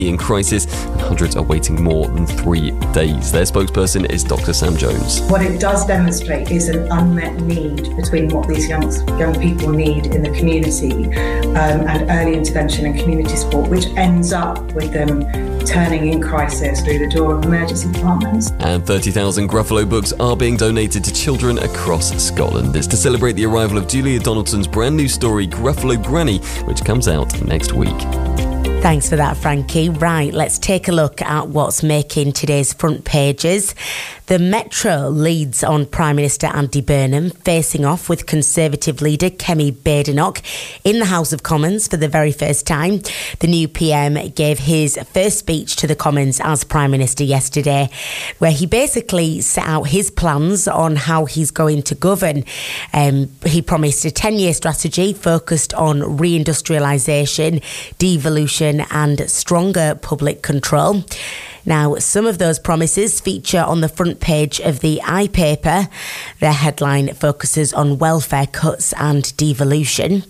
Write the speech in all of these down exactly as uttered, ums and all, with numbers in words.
in crisis, and hundreds are waiting more than three days. Their spokesperson is Doctor Sam Jones. What it does demonstrate is an unmet need between what these young, young people need in the community um, and early intervention and community support, which ends up with them turning in crisis through the door of emergency departments. And thirty thousand Gruffalo books are being donated to children across Scotland. It's to celebrate the arrival of Julia Donaldson's brand new story, Gruffalo Granny, which comes out next week. Thanks for that, Frankie. Right, let's take a look at what's making today's front pages. The Metro leads on Prime Minister Andy Burnham facing off with Conservative leader Kemi Badenoch in the House of Commons for the very first time. The new P M gave his first speech to the Commons as Prime Minister yesterday, where he basically set out his plans on how he's going to govern. Um, he promised a ten-year strategy focused on reindustrialisation, devolution and stronger public control. Now, some of those promises feature on the front page of the iPaper. Their headline focuses on welfare cuts and devolution.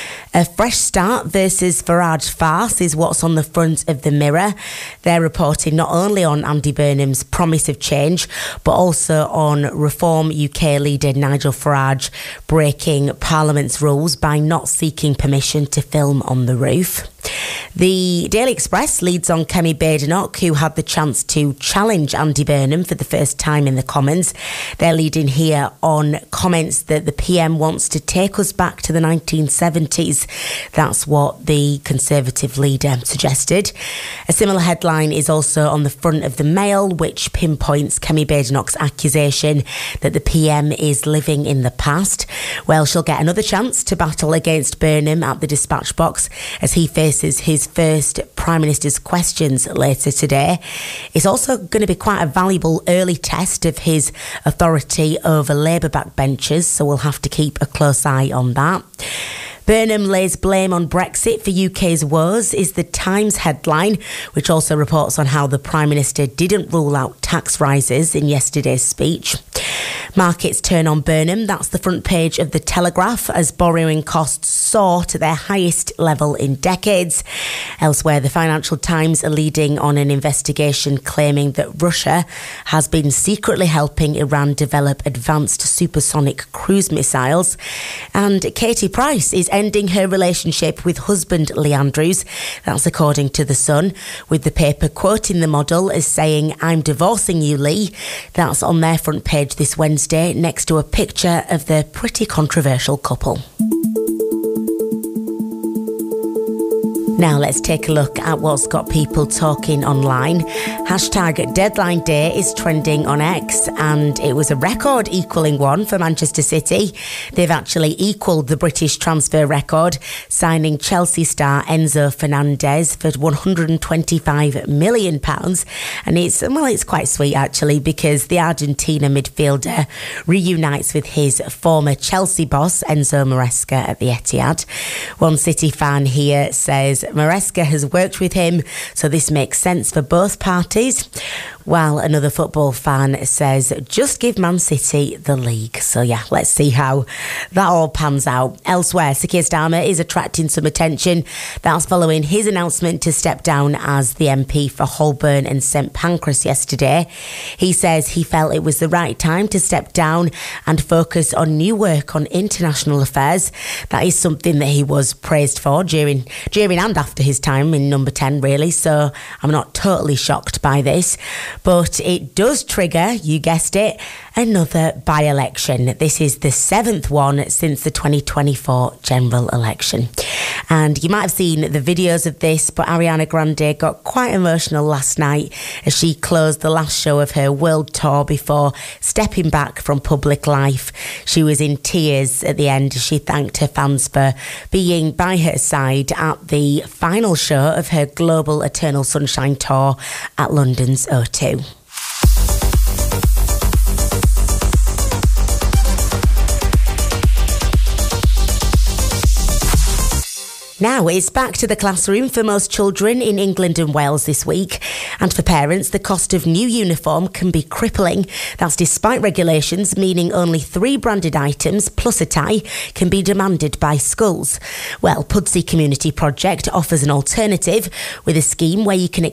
A fresh start versus Farage farce is what's on the front of the Mirror. They're reporting not only on Andy Burnham's promise of change, but also on Reform U K leader Nigel Farage breaking Parliament's rules by not seeking permission to film on the roof. The Daily Express leads on Kemi Badenoch, who had the chance to challenge Andy Burnham for the first time in the Commons. They're leading here on comments that the P M wants to take us back to the nineteen seventies. That's what the Conservative leader suggested. A similar headline is also on the front of the Mail, which pinpoints Kemi Badenoch's accusation that the P M is living in the past. Well, she'll get another chance to battle against Burnham at the dispatch box as he faces his first Prime Minister's questions later today. It's also going to be quite a valuable early test of his authority over Labour backbenchers, so we'll have to keep a close eye on that. Burnham lays blame on Brexit for U K's woes is the Times headline, which also reports on how the Prime Minister didn't rule out tax rises in yesterday's speech. Markets turn on Burnham. That's the front page of The Telegraph as borrowing costs soar to their highest level in decades. Elsewhere, the Financial Times are leading on an investigation claiming that Russia has been secretly helping Iran develop advanced supersonic cruise missiles. And Katie Price is ending her relationship with husband Lee Andrews. That's according to The Sun, with the paper quoting the model as saying, "I'm divorcing you, Lee." That's on their front page this Wednesday, next to a picture of the pretty controversial couple. Now let's take a look at what's got people talking online. Hashtag Deadline Day is trending on X, and it was a record equalling one for Manchester City. They've actually equalled the British transfer record, signing Chelsea star Enzo Fernandez for one hundred twenty-five million pounds. And it's, well, it's quite sweet actually, because the Argentina midfielder reunites with his former Chelsea boss, Enzo Maresca, at the Etihad. One City fan here says, Maresca has worked with him, so this makes sense for both parties. While another football fan says, just give Man City the league. So yeah, let's see how that all pans out. Elsewhere, Sir Keir Starmer is attracting some attention. That's following his announcement to step down as the M P for Holborn and St Pancras yesterday. He says he felt it was the right time to step down and focus on new work on international affairs. That is something that he was praised for during, during and after his time in Number ten, really. So I'm not totally shocked by this. But it does trigger, you guessed it, another by-election. This is the seventh one since the twenty twenty-four general election. And you might have seen the videos of this, but Ariana Grande got quite emotional last night as she closed the last show of her world tour before stepping back from public life. She was in tears at the end as she thanked her fans for being by her side at the final show of her global Eternal Sunshine tour at London's O two. Now it's back to the classroom for most children in England and Wales this week. And for parents, the cost of new uniform can be crippling. That's despite regulations meaning only three branded items plus a tie can be demanded by schools. Well, Pudsey Community Project offers an alternative with a scheme where you can